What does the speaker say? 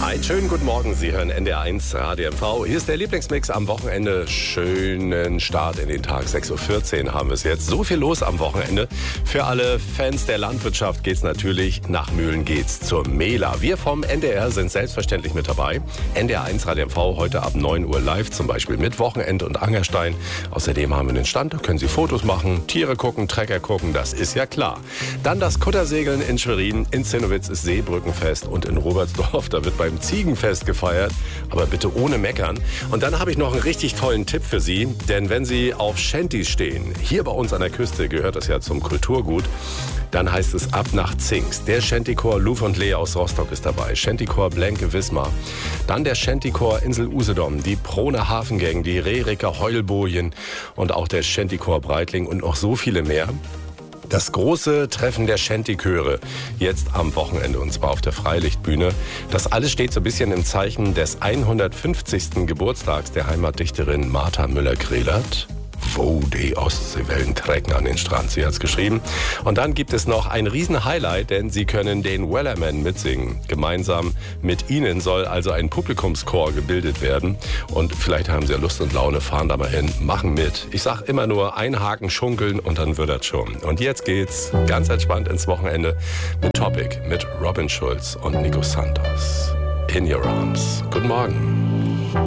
Einen schönen guten Morgen, Sie hören NDR1 Radio MV. Hier ist der Lieblingsmix am Wochenende. Schönen Start in den Tag. 6.14 Uhr haben wir es jetzt. So viel los am Wochenende. Für alle Fans der Landwirtschaft geht's natürlich nach Mühlen geht's zur Mela. Wir vom NDR sind selbstverständlich mit dabei. NDR1 Radio MV heute ab 9 Uhr live, zum Beispiel mit Wochenende und Angerstein. Außerdem haben wir einen Stand, da können Sie Fotos machen, Tiere gucken, Trecker gucken, das ist ja klar. Dann das Kuttersegeln in Schwerin, in Zinnowitz ist Seebrückenfest und in Robertsdorf, da wird beim Ziegenfest gefeiert, aber bitte ohne Meckern. Und dann habe ich noch einen richtig tollen Tipp für Sie, denn wenn Sie auf Shanties stehen, hier bei uns an der Küste gehört das ja zum Kulturgut, dann heißt es ab nach Zingst. Der Shantychor Luf und Lee aus Rostock ist dabei, Shantychor Blenke Wismar, dann der Shantychor Insel Usedom, die Proner Hafengang, die Rehricker Heulbojen und auch der Shantychor Breitling und noch so viele mehr. Das große Treffen der Shanty-Chöre jetzt am Wochenende und zwar auf der Freilichtbühne. Das alles steht so ein bisschen im Zeichen des 150. Geburtstags der Heimatdichterin Martha Müller-Grehlert. Wo die Ostseewellen trecken an den Strand, sie hat's geschrieben. Und dann gibt es noch ein Riesen-Highlight, denn Sie können den Wellerman mitsingen. Gemeinsam mit Ihnen soll also ein Publikumschor gebildet werden. Und vielleicht haben Sie ja Lust und Laune, fahren da mal hin, machen mit. Ich sag immer nur einhaken, schunkeln und dann wird das schon. Und jetzt geht's ganz entspannt ins Wochenende mit Topic, mit Robin Schulz und Nico Santos. In Your Arms. Guten Morgen.